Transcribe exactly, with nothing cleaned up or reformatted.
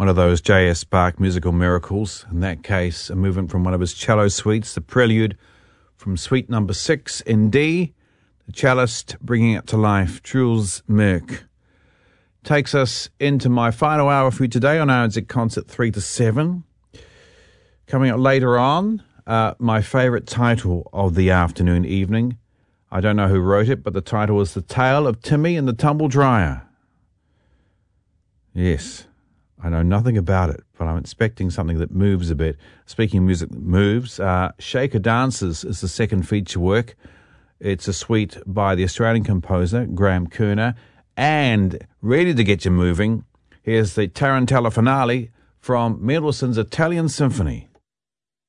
one of those J S Bach musical miracles. In that case, a movement from one of his cello suites, the prelude from suite number six in D. The cellist bringing it to life, Jules Merck. Takes us into my final hour for you today on R N Z Concert three to seven. Coming up later on, uh, my favourite title of the afternoon evening. I don't know who wrote it, but the title is The Tale of Timmy and the Tumble Dryer. Yes, I know nothing about it, but I'm expecting something that moves a bit. Speaking of music that moves, uh, Shaker Dances is the second feature work. It's a suite by the Australian composer, Graham Kerner. And ready to get you moving, here's the Tarantella finale from Mendelssohn's Italian Symphony.